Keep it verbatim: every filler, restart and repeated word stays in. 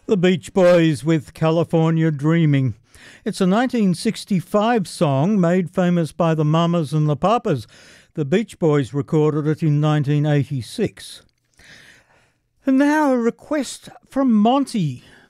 The Beach Boys with California Dreaming. It's a nineteen sixty-five song made famous by the Mamas and the Papas. The Beach Boys recorded it in nineteen eighty-six. And now a request from Monty.